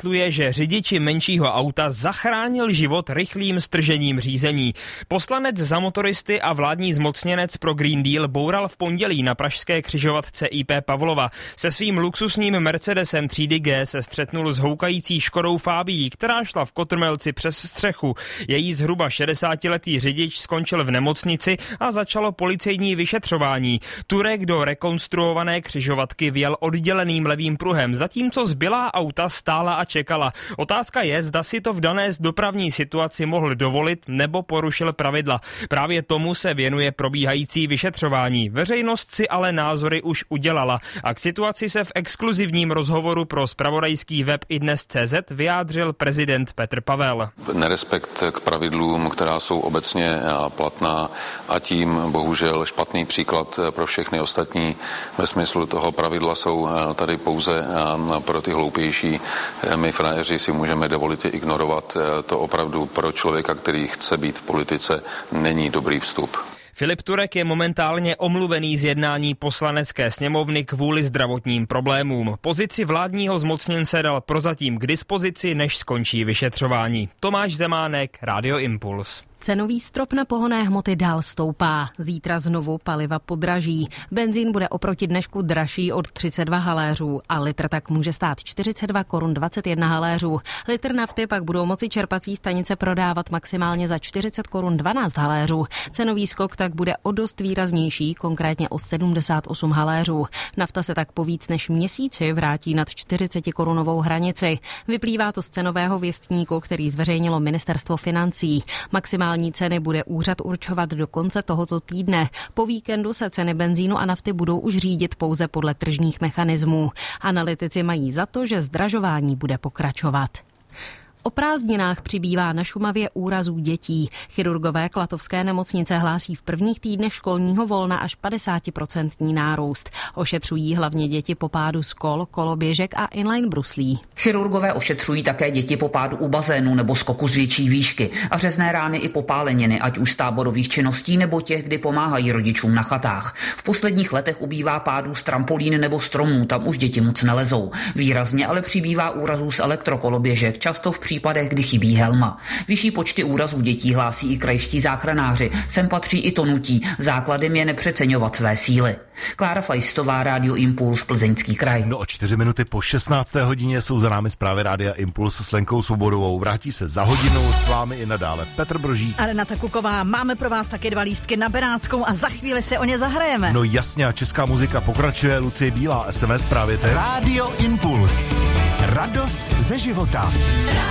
vysvětluje, že řidiči menšího auta zachránil život rychlým stržením řízení. Poslanec za motoristy a vládní zmocněnec pro Green Deal boural v pondělí na pražské křižovatce IP Pavlova. Se svým luxusním Mercedesem třídy G se střetnul s houkající Škodou Fabií, která šla v Kotrmelci přes střechu. Její zhruba 60letý řidič skončil v nemocnici a začalo policejní vyšetřování. Turek do rekonstruované křižovatky vjel odděleným levým pruhem, zatímco zbylá auta stála a čekala. Otázka je, zda si to v dané dopravní situaci mohl dovolit nebo porušil pravidla. Právě tomu se věnuje probíhající vyšetřování. Veřejnost si ale názory už udělala a k situaci se v exkluzivním rozhovoru pro zpravodajský web iDnes.cz vyjádřil prezident Petr Pavel. Nerespekt k pravidlům, která jsou obecně platná, a tím bohužel špatný příklad pro všechny ostatní. Ve smyslu toho pravidla jsou tady pouze pro ty hloupější. My frajeři si můžeme dovolit je ignorovat. To opravdu pro člověka, který chce být v politice, není dobrý vstup. Filip Turek je momentálně omluvený z jednání poslanecké sněmovny kvůli zdravotním problémům. Pozici vládního zmocněnce dal prozatím k dispozici, než skončí vyšetřování. Tomáš Zemánek, Radio Impuls. Cenový strop na pohonné hmoty dál stoupá. Zítra znovu paliva podraží. Benzín bude oproti dnešku dražší od 32 haléřů a litr tak může stát 42 korun 21 haléřů. Litr nafty pak budou moci čerpací stanice prodávat maximálně za 40 korun 12 haléřů. Cenový skok tak bude o dost výraznější, konkrétně o 78 haléřů. Nafta se tak po víc než měsíci vrátí nad 40 korunovou hranici. Vyplývá to z cenového věstníku, který zveřejnilo Ministerstvo financí. Maximální ceny bude úřad určovat do konce tohoto týdne. Po víkendu se ceny benzínu a nafty budou už řídit pouze podle tržních mechanismů. Analytici mají za to, že zdražování bude pokračovat. O prázdninách přibývá na Šumavě úrazů dětí. Chirurgové Klatovské nemocnice hlásí v prvních týdnech školního volna až 50% nárůst. Ošetřují hlavně děti po pádu z kol, koloběžek a inline bruslí. Chirurgové ošetřují také děti po pádu u bazénu nebo skoku z větší výšky a řezné rány i popáleniny, ať už z táborových činností nebo těch, kdy pomáhají rodičům na chatách. V posledních letech ubývá pádů z trampolín nebo stromů, tam už děti moc nelezou. Výrazně ale přibývá úrazů z elektrokoloběžek, často v případech, kdy chybí helma. Vyšší počty úrazů dětí hlásí i krajští záchranáři. Sem patří i tonutí. Základem je nepřeceňovat své síly. Klára Fajstová, Radio Impuls, Plzeňský kraj. No o 4 minuty po 16. hodině jsou za námi zprávy Rádia Impuls s Lenkou Svobodovou. Vrátí se za hodinu s vámi i nadále Petr Brožík a Renata Kuková. Máme pro vás taky 2 lístky na Benátskou a za chvíli se o ně zahrajeme. No jasně, a česká muzika pokračuje. Lucie Bílá, SMS právě teď. Radio Impuls. Radost ze života.